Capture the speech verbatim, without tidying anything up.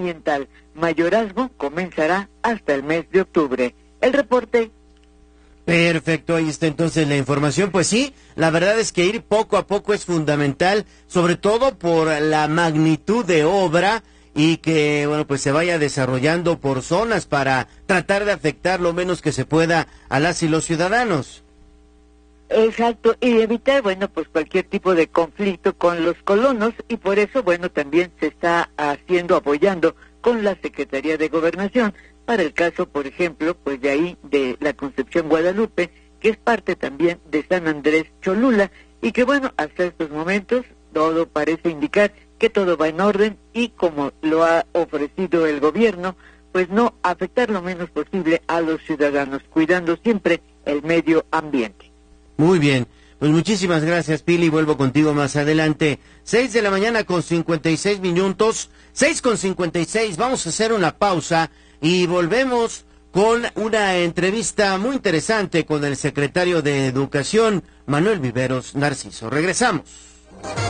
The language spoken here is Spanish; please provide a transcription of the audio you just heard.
ambiental. Mayorazgo comenzará hasta el mes de octubre. El reporte. Perfecto, ahí está entonces la información. Pues sí, la verdad es que ir poco a poco es fundamental, sobre todo por la magnitud de obra y que, bueno, pues se vaya desarrollando por zonas para tratar de afectar lo menos que se pueda a las y los ciudadanos. Exacto, y evitar, bueno, pues cualquier tipo de conflicto con los colonos, y por eso, bueno, también se está haciendo, apoyando con la Secretaría de Gobernación, para el caso, por ejemplo, pues de ahí, de la Concepción Guadalupe, que es parte también de San Andrés Cholula, y que bueno, hasta estos momentos, todo parece indicar que todo va en orden, y como lo ha ofrecido el gobierno, pues no afectar lo menos posible a los ciudadanos, cuidando siempre el medio ambiente. Muy bien, pues muchísimas gracias, Pili, vuelvo contigo más adelante. Seis de la mañana con cincuenta y seis minutos, seis con cincuenta y seis, vamos a hacer una pausa y volvemos con una entrevista muy interesante con el secretario de Educación, Manuel Viveros Narciso. Regresamos.